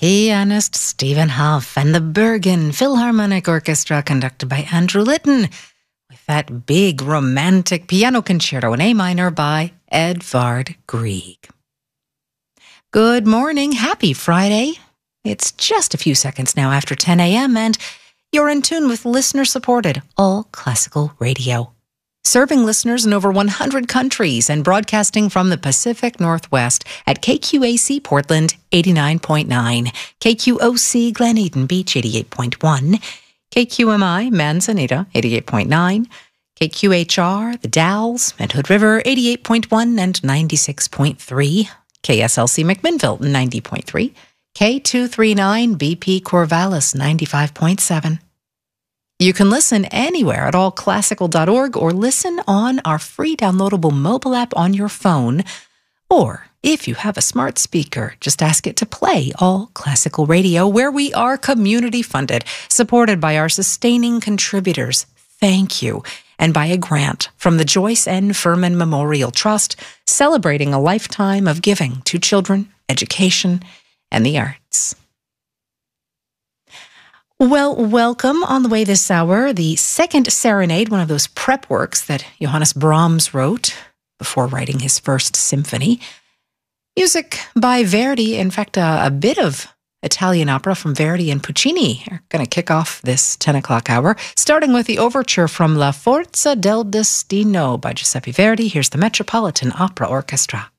pianist Stephen Hough and the Bergen Philharmonic Orchestra, conducted by Andrew Litton, with that big romantic piano concerto in A minor by Edvard Grieg. Good morning, happy Friday. It's just a few seconds now after 10 a.m. and you're in tune with listener-supported All Classical Radio, serving listeners in over 100 countries and broadcasting from the Pacific Northwest at KQAC Portland 89.9, KQOC Glen Eden Beach 88.1, KQMI Manzanita 88.9, KQHR The Dalles and Hood River 88.1 and 96.3, KSLC McMinnville 90.3, K239 BP Corvallis 95.7. You can listen anywhere at allclassical.org or listen on our free downloadable mobile app on your phone. Or if you have a smart speaker, just ask it to play All Classical Radio, where we are community funded, supported by our sustaining contributors. Thank you. And by a grant from the Joyce N. Furman Memorial Trust, celebrating a lifetime of giving to children, education, and the arts. Well, welcome on the way this hour, the second serenade, one of those prep works that Johannes Brahms wrote before writing his first symphony. Music by Verdi, in fact, a bit of Italian opera from Verdi and Puccini are going to kick off this 10 o'clock hour, starting with the overture from La Forza del Destino by Giuseppe Verdi. Here's the Metropolitan Opera Orchestra.